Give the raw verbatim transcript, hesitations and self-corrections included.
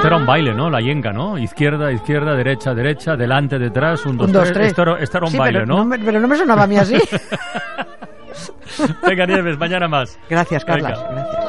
esto era un baile, ¿no? La yenga, ¿no? Izquierda, izquierda, derecha, derecha, delante, detrás, un, dos, un, dos tres. tres. Esto era, esto era un sí, baile, pero ¿no? no me, pero no me sonaba a mí así. Venga, Nieves, mañana más. Gracias, Carlas. Venga. Gracias.